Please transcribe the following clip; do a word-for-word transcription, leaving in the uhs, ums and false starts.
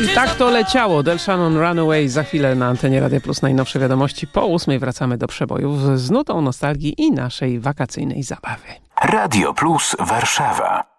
Tak to leciało. Del Shannon Runaway za chwilę na antenie Radia Plus. Najnowsze wiadomości. Po ósmej wracamy do przebojów z nutą nostalgii i naszej wakacyjnej zabawy. Radio Plus Warszawa.